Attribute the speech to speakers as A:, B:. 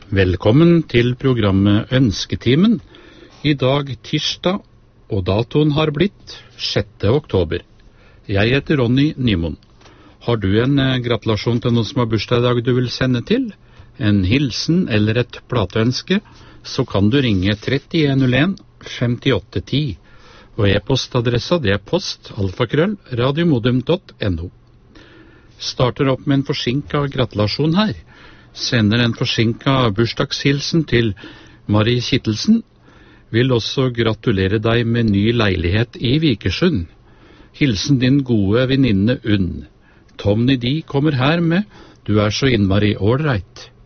A: Velkommen til programmet Ønsketimen. I dag tirsdag, og datoen har blitt 6. oktober. Jeg heter Ronny Nymoen. Har du en gratulasjon til noen som har bursdag i dag du vil sende til? En hilsen eller et plateønske? Så kan du ringe 3101 5810. Og e-postadressa det er post@radiomodum.no. Starter opp med en forsinket gratulasjon her. Sender en forsinket bursdagshilsen til Marie Kittelsen. Vil også gratulere deg med ny leilighet i Vikersund. Hilsen din gode venninne Unn. Tomny D kommer her med Du er så innmari ålreit.